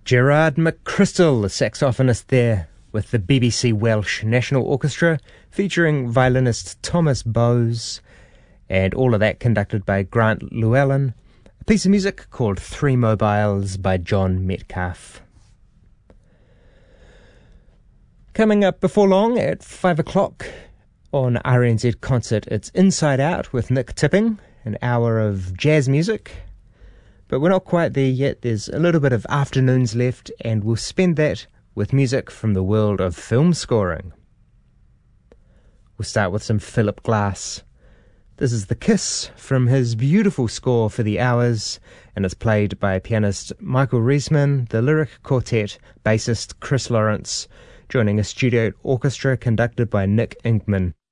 Gerard McChrystal, the saxophonist there, with the BBC Welsh National Orchestra, featuring violinist Thomas Bowes, and all of that conducted by Grant Llewellyn. A piece of music called Three Mobiles by John Metcalfe. Coming up before long at 5 o'clock on RNZ Concert, it's Inside Out with Nick Tipping, an hour of jazz music. But we're not quite there yet. There's a little bit of afternoons left, and we'll spend that with music from the world of film scoring. We'll start with some Philip Glass. This is The Kiss from his beautiful score for The Hours, and it's played by pianist Michael Riesman, the Lyric Quartet, bassist Chris Lawrence, joining a studio orchestra conducted by Nick Inkman.